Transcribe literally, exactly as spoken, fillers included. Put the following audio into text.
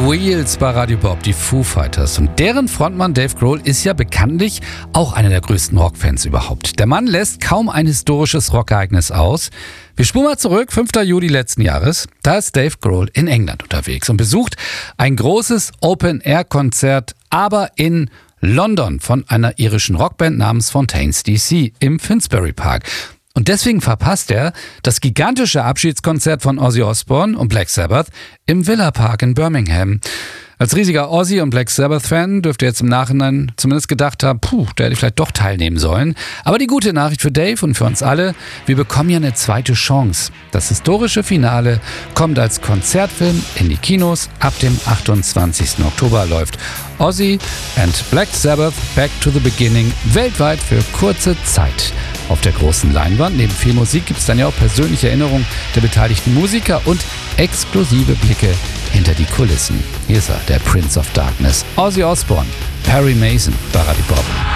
Wheels bei Radio Bob, die Foo Fighters. Und deren Frontmann Dave Grohl ist ja bekanntlich auch einer der größten Rockfans überhaupt. Der Mann lässt kaum ein historisches Rockereignis aus. Wir spulen mal zurück, fünfter Juli letzten Jahres. Da ist Dave Grohl in England unterwegs und besucht ein großes Open-Air-Konzert, aber in London von einer irischen Rockband namens Fontaines D C im Finsbury Park. Und deswegen verpasst er das gigantische Abschiedskonzert von Ozzy Osbourne und Black Sabbath im Villa Park in Birmingham. Als riesiger Ozzy- und Black Sabbath-Fan dürfte er jetzt im Nachhinein zumindest gedacht haben, puh, da hätte ich vielleicht doch teilnehmen sollen. Aber die gute Nachricht für Dave und für uns alle, wir bekommen ja eine zweite Chance. Das historische Finale kommt als Konzertfilm in die Kinos. Ab dem achtundzwanzigsten Oktober läuft Ozzy and Black Sabbath Back to the Beginning weltweit für kurze Zeit. Auf der großen Leinwand, neben viel Musik, gibt es dann ja auch persönliche Erinnerungen der beteiligten Musiker und exklusive Blicke hinter die Kulissen. Hier ist er, der Prince of Darkness, Ozzy Osbourne, Perry Mason bei Radio Bob.